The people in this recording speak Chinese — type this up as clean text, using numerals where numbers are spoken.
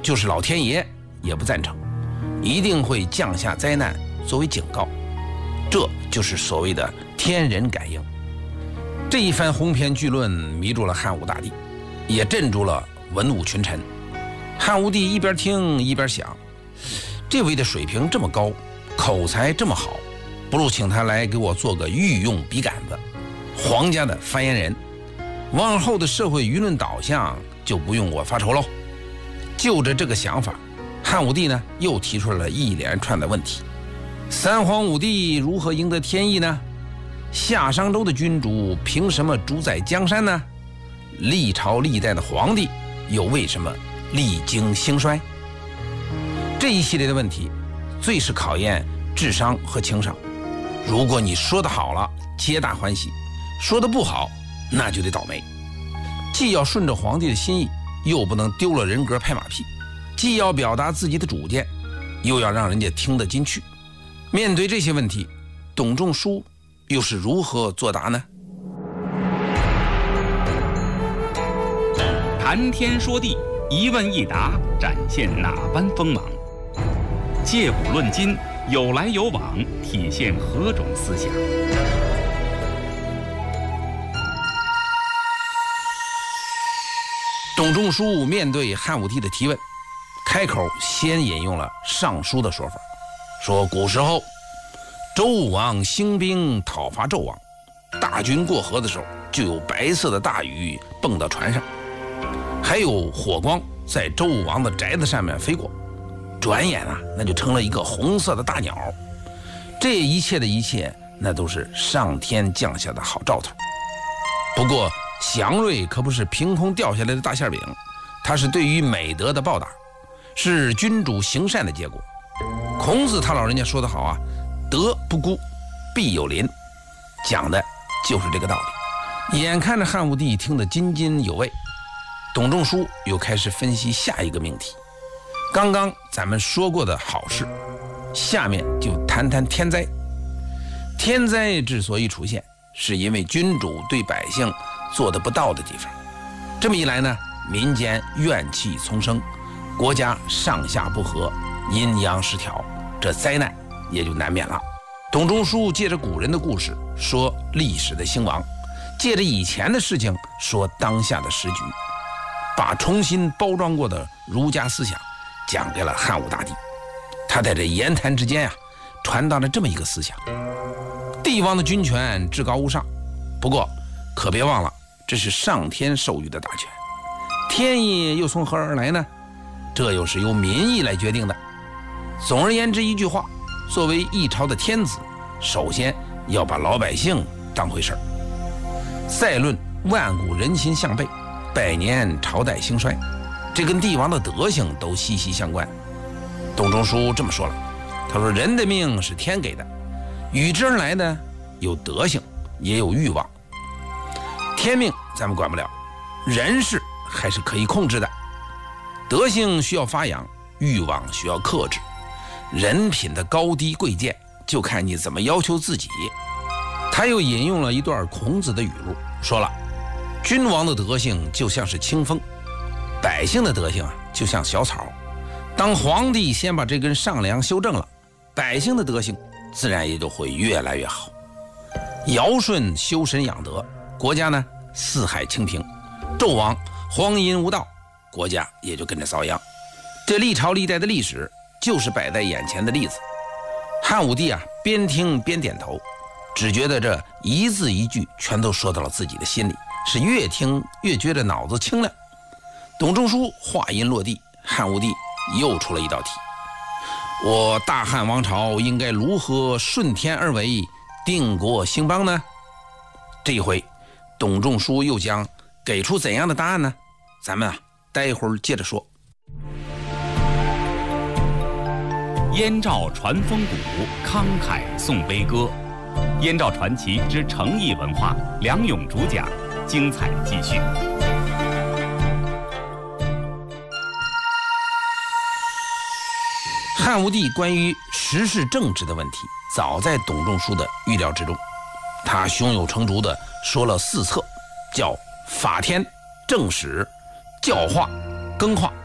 就是老天爷也不赞成，一定会降下灾难作为警告。这就是所谓的天人感应。这一番鸿篇巨论迷住了汉武大帝，也镇住了文武群臣。汉武帝一边听一边想，这位的水平这么高，口才这么好，不如请他来给我做个御用笔杆子，皇家的发言人，往后的社会舆论导向就不用我发愁喽。就着这个想法，汉武帝呢又提出了一连串的问题。三皇五帝如何赢得天意呢？夏商周的君主凭什么主宰江山呢？历朝历代的皇帝又为什么历经兴衰？这一系列的问题最是考验智商和情商。如果你说得好了，皆大欢喜；说得不好，那就得倒霉。既要顺着皇帝的心意，又不能丢了人格拍马屁；既要表达自己的主见，又要让人家听得进去。面对这些问题，董仲舒又是如何作答呢？ 谈天说地，一问一答，展现哪般锋芒？借古论今，有来有往，体现何种思想？ 董仲舒面对汉武帝的提问，开口先引用了《尚书》的说法，说古时候周武王兴兵讨伐纣王，大军过河的时候，就有白色的大雨蹦到船上，还有火光在周武王的宅子上面飞过，转眼啊，那就成了一个红色的大鸟。这一切的一切，那都是上天降下的好兆头。不过祥瑞可不是凭空掉下来的大馅饼，它是对于美德的报答，是君主行善的结果。孔子他老人家说得好啊，德不孤，必有邻，讲的就是这个道理。眼看着汉武帝听得津津有味，董仲舒又开始分析下一个命题。刚刚咱们说过的好事，下面就谈谈天灾。天灾之所以出现，是因为君主对百姓做得不到的地方。这么一来呢，民间怨气丛生，国家上下不和，阴阳失调，这灾难也就难免了。董仲舒借着古人的故事说历史的兴亡，借着以前的事情说当下的时局，把重新包装过的儒家思想讲给了汉武大帝。他在这言谈之间传达了这么一个思想：帝王的军权至高无上，不过可别忘了，这是上天授予的大权，天意又从何而来呢？这又是由民意来决定的。总而言之一句话，作为一朝的天子，首先要把老百姓当回事儿。再论万古人心向背，百年朝代兴衰，这跟帝王的德行都息息相关。董仲舒这么说了，他说人的命是天给的，与之而来的有德行，也有欲望。天命咱们管不了，人事还是可以控制的。德性需要发扬，欲望需要克制，人品的高低贵贱就看你怎么要求自己。他又引用了一段孔子的语录，说了，君王的德性就像是清风，百姓的德性就像小草。当皇帝先把这根上梁修正了，百姓的德行自然也就会越来越好。尧舜修身养德，国家呢四海清平；纣王荒淫无道，国家也就跟着遭殃。这历朝历代的历史就是摆在眼前的例子。汉武帝边听边点头，只觉得这一字一句全都说到了自己的心里，是越听越觉得脑子清亮。董仲舒话音落地，汉武帝又出了一道题：我大汉王朝应该如何顺天而为，定国兴邦呢？这一回董仲舒又将给出怎样的答案呢？咱们待会儿接着说。 燕赵传风骨，慷慨颂悲歌。燕赵传奇之诚意文化，梁勇主讲，精彩继续。 汉武帝关于时事政治的问题，早在董仲舒的预料之中。他胸有成竹地说了4策，叫法天、正史、教化、更化。